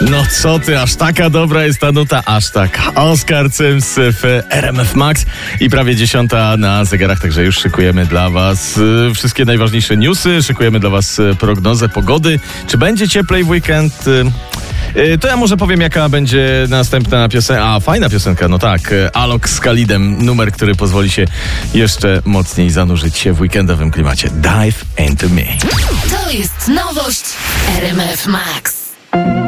No co ty, aż taka dobra jest ta nuta, aż tak. Oskar Cyms w RMF Max i prawie 10 na zegarach, także już szykujemy dla was wszystkie najważniejsze newsy, szykujemy dla was prognozę pogody. Czy będzie cieplej w weekend? To ja może powiem, jaka będzie następna piosenka. Fajna piosenka, no tak. Alok z Khalidem, numer, który pozwoli się jeszcze mocniej zanurzyć się w weekendowym klimacie. Dive into me. To jest nowość RMF Max.